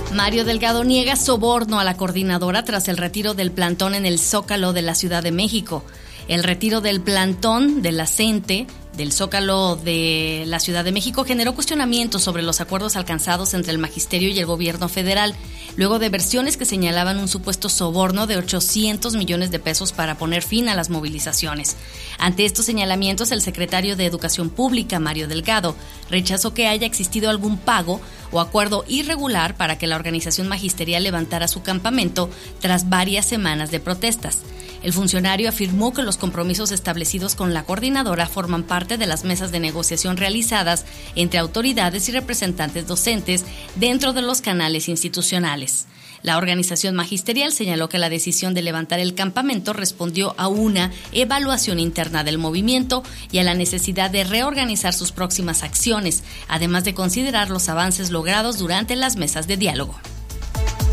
Mario Delgado niega soborno a la coordinadora tras el retiro del plantón en el Zócalo de la Ciudad de México. El retiro del plantón de la CENTE del Zócalo de la Ciudad de México generó cuestionamientos sobre los acuerdos alcanzados entre el magisterio y el gobierno federal, luego de versiones que señalaban un supuesto soborno de 800 millones de pesos para poner fin a las movilizaciones. Ante estos señalamientos, el secretario de Educación Pública, Mario Delgado, rechazó que haya existido algún pago o acuerdo irregular para que la organización magisterial levantara su campamento tras varias semanas de protestas. El funcionario afirmó que los compromisos establecidos con la coordinadora forman parte de las mesas de negociación realizadas entre autoridades y representantes docentes dentro de los canales institucionales. La organización magisterial señaló que la decisión de levantar el campamento respondió a una evaluación interna del movimiento y a la necesidad de reorganizar sus próximas acciones, además de considerar los avances logrados durante las mesas de diálogo.